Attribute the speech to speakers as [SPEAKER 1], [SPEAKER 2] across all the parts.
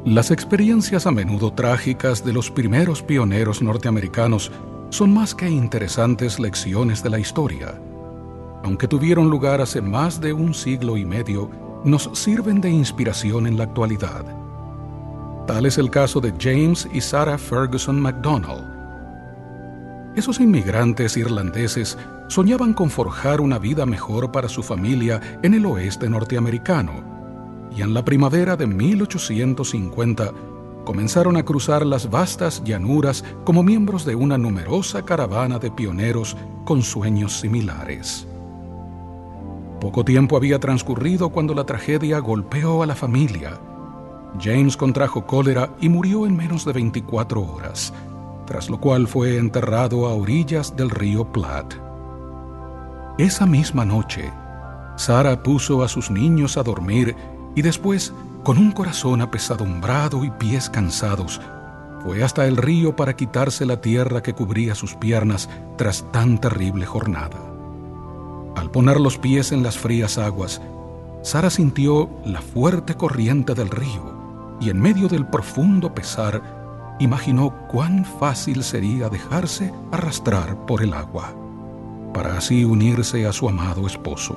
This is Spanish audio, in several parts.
[SPEAKER 1] Las experiencias a menudo trágicas de los primeros pioneros norteamericanos son más que interesantes lecciones de la historia. Aunque tuvieron lugar hace más de un siglo y medio, nos sirven de inspiración en la actualidad. Tal es el caso de James y Sarah Ferguson McDonald. Esos inmigrantes irlandeses soñaban con forjar una vida mejor para su familia en el oeste norteamericano, y en la primavera de 1850 comenzaron a cruzar las vastas llanuras como miembros de una numerosa caravana de pioneros con sueños similares. Poco tiempo había transcurrido cuando la tragedia golpeó a la familia. James contrajo cólera y murió en menos de 24 horas, tras lo cual fue enterrado a orillas del río Platte. Esa misma noche, Sarah puso a sus niños a dormir y después, con un corazón apesadumbrado y pies cansados, fue hasta el río para quitarse la tierra que cubría sus piernas tras tan terrible jornada. Al poner los pies en las frías aguas, Sarah sintió la fuerte corriente del río y en medio del profundo pesar, imaginó cuán fácil sería dejarse arrastrar por el agua, para así unirse a su amado esposo.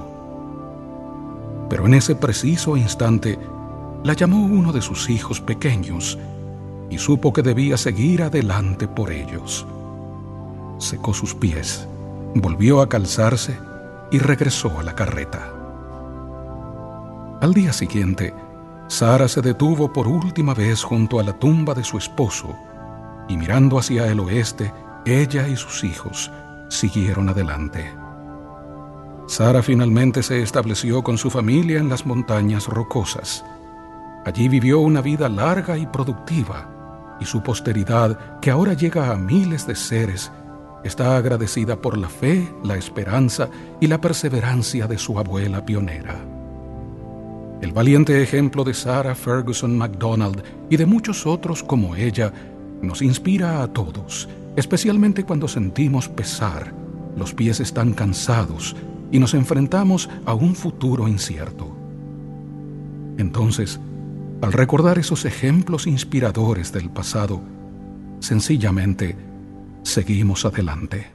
[SPEAKER 1] Pero en ese preciso instante la llamó uno de sus hijos pequeños y supo que debía seguir adelante por ellos. Secó sus pies, volvió a calzarse y regresó a la carreta. Al día siguiente, Sarah se detuvo por última vez junto a la tumba de su esposo y mirando hacia el oeste, ella y sus hijos siguieron adelante. Sarah finalmente se estableció con su familia en las montañas rocosas. Allí vivió una vida larga y productiva, y su posteridad, que ahora llega a miles de seres, está agradecida por la fe, la esperanza y la perseverancia de su abuela pionera. El valiente ejemplo de Sarah Ferguson McDonald y de muchos otros como ella nos inspira a todos, especialmente cuando sentimos pesar, los pies están cansados y nos enfrentamos a un futuro incierto. Entonces, al recordar esos ejemplos inspiradores del pasado, sencillamente seguimos adelante.